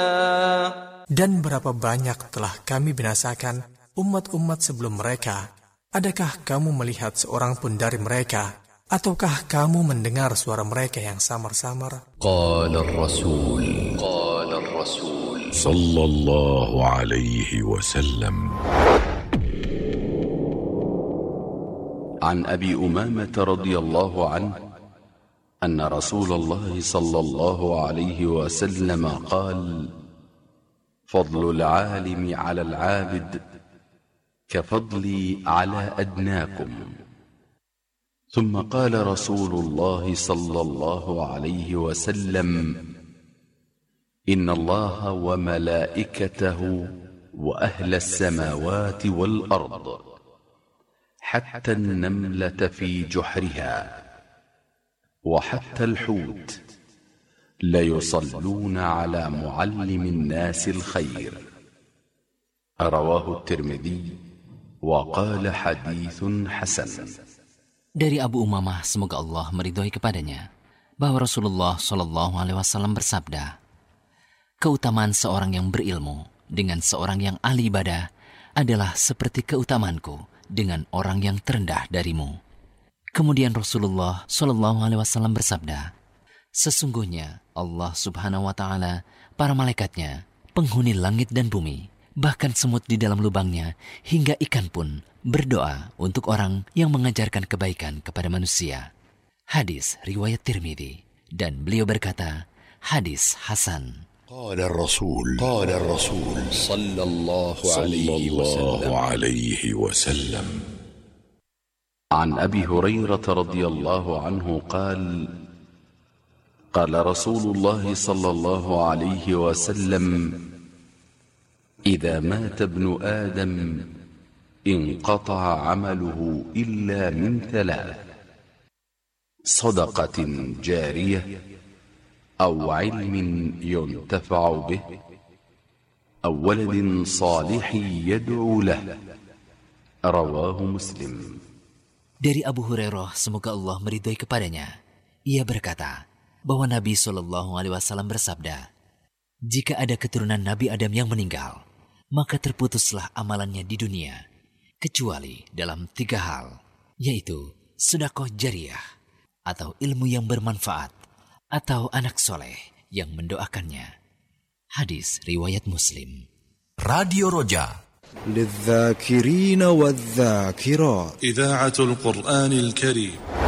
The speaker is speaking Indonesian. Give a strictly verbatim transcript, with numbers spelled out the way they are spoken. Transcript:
Dan berapa banyak telah kami binasakan umat-umat sebelum mereka. Adakah kamu melihat seorang pun dari mereka, ataukah kamu mendengar suara mereka yang samar-samar? Qala ar-rasul Qala ar-rasul sallallahu alaihi wasallam. An Abi Umamah radhiyallahu anhu anna Rasulullah sallallahu alaihi wasallam qala فضل العالم على العابد كفضلي على أدناكم. ثم قال رسول الله صلى الله عليه وسلم إن الله وملائكته وأهل السماوات والأرض حتى النملة في جحرها وحتى الحوت ليصلون على معلم الناس الخير. رواه الترمذي وقال حديث حسن. Dari Abu Umamah, semoga Allah meridhoi kepadanya, bahwa Rasulullah shallallahu alaihi wasallam bersabda, keutamaan seorang yang berilmu dengan seorang yang ahli ibadah adalah seperti keutamaanku dengan orang yang terendah darimu. Kemudian Rasulullah shallallahu alaihi wasallam bersabda, sesungguhnya Allah subhanahu wa ta'ala, para malaikatnya, penghuni langit dan bumi, bahkan semut di dalam lubangnya, hingga ikan pun berdoa untuk orang yang mengajarkan kebaikan kepada manusia. Hadis riwayat Tirmidzi, dan beliau berkata, hadis hasan. Qala ar-rasul Qala ar-rasul sallallahu alaihi wasallam. An Abi Hurairah radhiyallahu anhu qala قال رسول الله صلى الله عليه وسلم إذا مات ابن آدم انقطع عمله إلا من ثلاث: صدقة جارية أو علم ينتفع به أو ولد صالح يدعو له. رواه مسلم. Dari Abu Hurairah, semoga Allah meridhai kepadanya, ia berkata bahwa Nabi shallallahu alaihi wasallam bersabda, jika ada keturunan Nabi Adam yang meninggal, maka terputuslah amalannya di dunia, kecuali dalam tiga hal, yaitu sedekah jariyah, atau ilmu yang bermanfaat, atau anak soleh yang mendoakannya. Hadis riwayat Muslim. Radio Roja للذاكرين والذاكرات إذاعة القرآن الكريم.